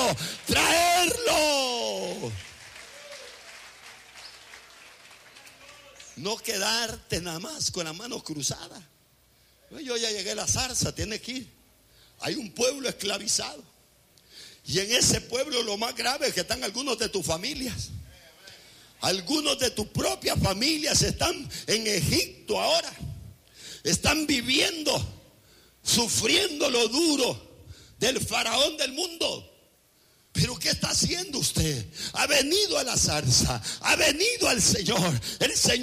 traerlo. No quedarte nada más con la mano cruzada. Yo ya llegué a la zarza, tiene que ir. Hay un pueblo esclavizado. Y en ese pueblo lo más grave es que están algunos de tus familias. Algunos de tus propias familias están en Egipto ahora. Están viviendo, sufriendo lo duro del faraón del mundo. Pero ¿qué está haciendo usted? Ha venido a la zarza, ha venido al Señor. El Señor